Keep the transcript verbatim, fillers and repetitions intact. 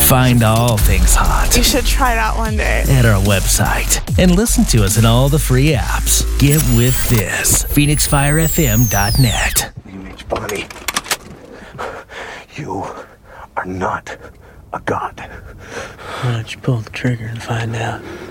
Find all things hot. You should try it out one day. At our website. And listen to us in all the free apps. Get with this. Phoenix Fire F M dot net. Image Bonnie, you are not a god. Why don't you pull the trigger and find out?